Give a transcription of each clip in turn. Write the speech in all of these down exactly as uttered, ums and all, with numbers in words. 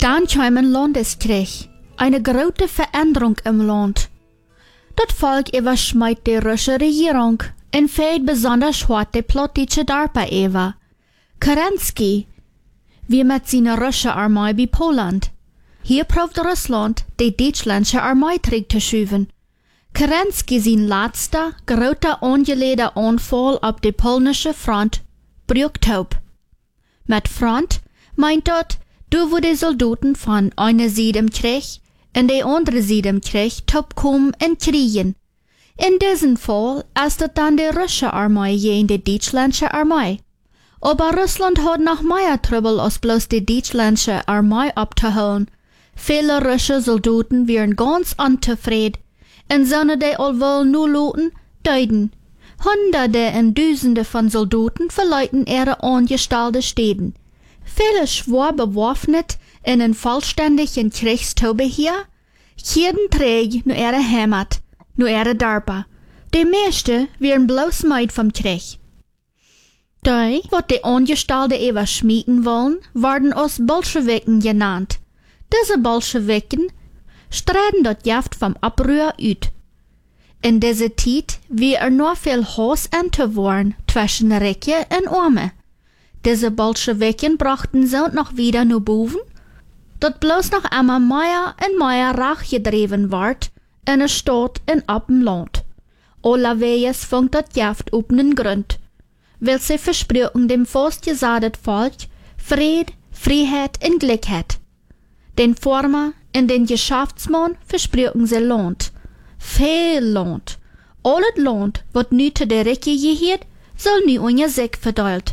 Dann kam ein Landeskrieg, eine große Veränderung im Land. Das Volk überschmiert die russische Regierung und fällt besonders hart die politische Darpa über. Kerensky, wie mit seiner russischen Armee bei Poland. Hier probt Russland, die deutschländische Armee zurückzuschieben. Kerensky sein letzter, großer angelegter Anfall auf die polnische Front brücht ab. Mit Front meint dort, du wo die Soldaten von einer Seite im Krieg und die andere Seite im Krieg kommen und kriegen. In diesem Fall ist es dann die russische Armee gegen die deutschländische Armee. Aber Russland hat noch mehr Trouble als bloß die deutschländische Armee abzuholen. Viele russische Soldaten wären ganz unzufrieden und sollen die allwohl nur loten, töten. Hunderte und Tausende von Soldaten verleiten ihre angestellten Städten. Viele schwer bewaffnet in einen vollständigen Kriegszubehör, jeden trägt nur ihre Heimat, nur ihre Darpa. Die meisten wären bloß Meid vom Krieg. Die, was die Angestellten überschmieden wollen, werden als Bolschewiken genannt. Diese Bolschewiken streiten das Gift vom Abrühr uit. In dieser Zeit wird er noch viel Hass entworden zwischen Reiche und Arme. Diese Bolschewiken brachten so noch wieder nur Boven, dat bloß noch immer mehr und mehr Rach gedreven wird in der Stadt und ab dem Land. Allerwegs fängt das Gift auf den Grund, weil sie versprechen dem festgesatten Volk Fried, Freiheit und Glückheit. Den Former und den Geschäftsmann versprechen sie Land. Viel Land. Alles Land, wat nu zu der Recke gehört, soll nu unter sich verteilt.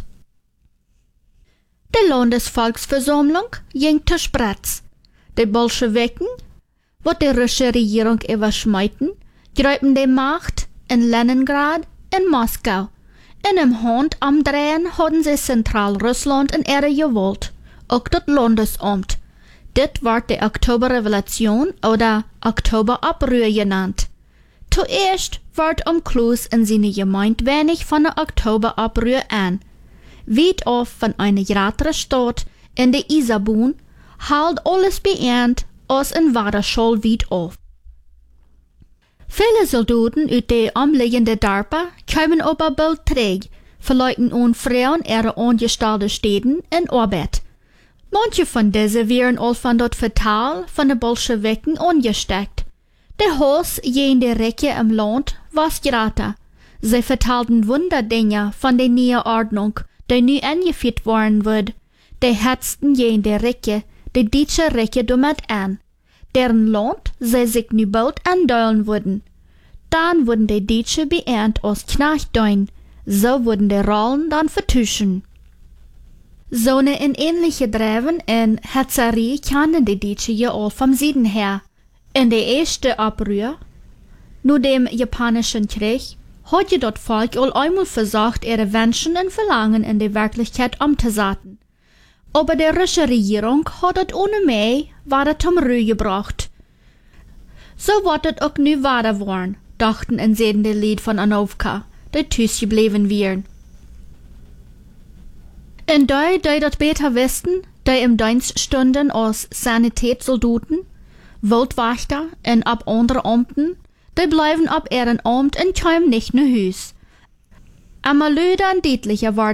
Die Landesvolksversammlung ging zu Spratz. Die Bolschewiken, wat die russische Regierung überschmeiten, greifen die Macht in Leningrad und Moskau. In dem Hand am Drehen hatten sie Zentralrussland in ihre Gewalt, auch das Landesamt. Dit wird die Oktoberrevolution oder Oktoberabrühr genannt. Zuerst wird am Klus in seine Gemeinde wenig von der Oktoberabrühr an. Weit auf von einer größeren Stadt in der Isarbun halt alles beernt als in Waderschall weit auf. Viele Soldaten aus der umliegenden Darpa kamen aber bald zurück, verleuten und Frauen ihre angestellten Städten in Arbeit. Manche von diesen wären all von dort fatal von den Bolschewiken angesteckt. Der Hass gegen die Reiche im Land war größer. Sie vertalten Wunderdinge von der neuen Ordnung, die nu eingeführt worden wird. Die hetzten gegen die Reiche, die deutsche Reiche damit an. Deren Land sie sich nu bald andeulen würden. Dann wurden die Deutsche beernt als Knechtdeun. So wurden die Rollen dann vertuschen. So ne in ähnliche Dreven in Hetzerie kannten die Deutschen ja all vom Süden her. In der ersten Abrühr, nur dem Japanischen Krieg, hat ja das Volk all einmal versucht, ihre Wünsche und Verlangen in die Wirklichkeit umzusetzen. Aber die russische Regierung hat es ohne mehr weiter zum Ruhe gebracht. So wird es auch nie weiter worden, dachten in sedende Lied von Anowka, die tüß geblieben wären. Und die, die das besser wussten, die im Dienst stunden als Sanitätssoldaten, Wildwächter und ab andere Amten, die bleiben ab ihren Amt und kamen nicht nach Hus. Aber dann deutlicher war